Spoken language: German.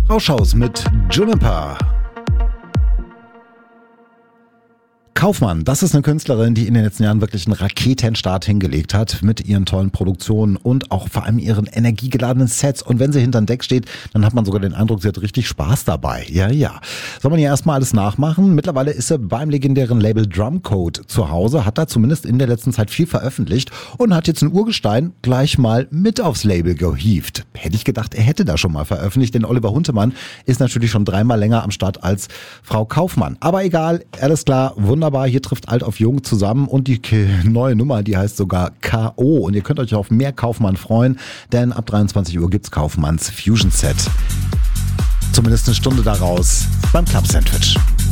Rauschhaus mit Juniper. Kaufmann, das ist eine Künstlerin, die in den letzten Jahren wirklich einen Raketenstart hingelegt hat mit ihren tollen Produktionen und auch vor allem ihren energiegeladenen Sets. Und wenn sie hinterm Deck steht, dann hat man sogar den Eindruck, sie hat richtig Spaß dabei. Ja. Soll man ihr erstmal alles nachmachen? Mittlerweile ist sie beim legendären Label Drumcode zu Hause, hat da zumindest in der letzten Zeit viel veröffentlicht und hat jetzt ein Urgestein gleich mal mit aufs Label gehievt. Hätte ich gedacht, er hätte da schon mal veröffentlicht, denn Oliver Huntemann ist natürlich schon 3-mal länger am Start als Frau Kaufmann. Aber egal, alles klar, wunderbar. Hier trifft alt auf jung zusammen und die neue Nummer, die heißt sogar K.O. Und ihr könnt euch auf mehr Kaufmann freuen, denn ab 23 Uhr gibt's Kaufmanns Fusion Set. Zumindest eine Stunde daraus beim Club Sandwich.